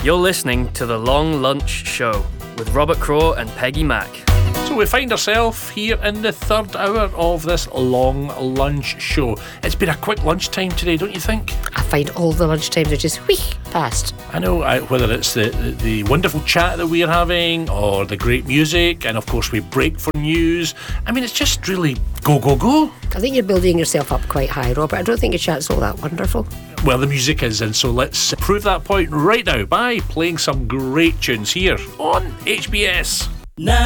You're listening to The Long Lunch Show with Robert Crow and Peggy Mack. So we find ourselves here in the third hour of this long lunch show. It's been a quick lunchtime today, don't you think? I find all the lunchtimes are just past. I know, whether it's the wonderful chat that we're having or the great music, and of course we break for news. I mean, it's just really go, go, go. I think you're building yourself up quite high, Robert. I don't think your chat's all that wonderful. Well, the music is, and so let's prove that point right now by playing some great tunes here on HBS.